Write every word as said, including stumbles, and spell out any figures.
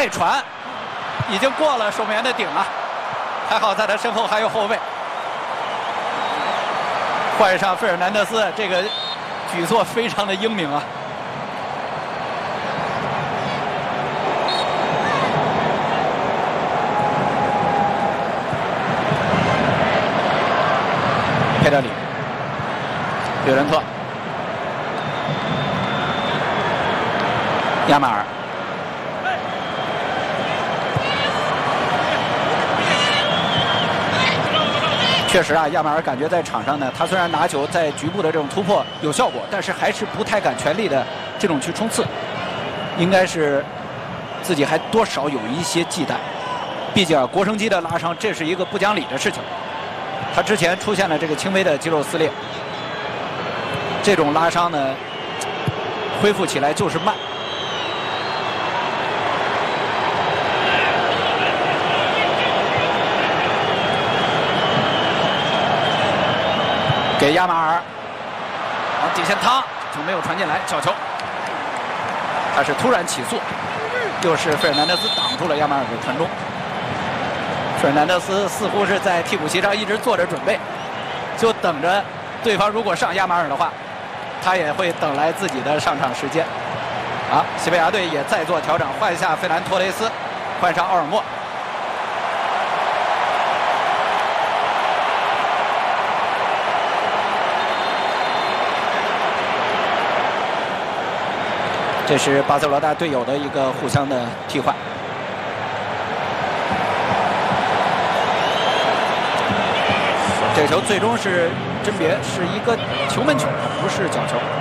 外传已经过了守门员的顶了，还好在他身后还有后卫。换上费尔南德斯，这个举措非常的英明啊。佩德里、柳伦特、亚马尔。确实啊，亚马尔感觉在场上呢，他虽然拿球在局部的这种突破有效果，但是还是不太敢全力的这种去冲刺，应该是自己还多少有一些忌惮。毕竟啊，国生基的拉伤，这是一个不讲理的事情。他之前出现了这个轻微的肌肉撕裂，这种拉伤呢，恢复起来就是慢。给亚马尔往底线趟，就没有传进来，角球。他是突然起速，又是费尔南德斯挡住了亚马尔的传中。费尔南德斯似乎是在替补席上一直做着准备，就等着对方如果上亚马尔的话，他也会等来自己的上场时间。啊，西班牙队也在做调整，换下费兰托雷斯，换上奥尔莫。这是巴塞罗那队友的一个互相的替换。这个球最终是甄别是一个球门球，不是角球。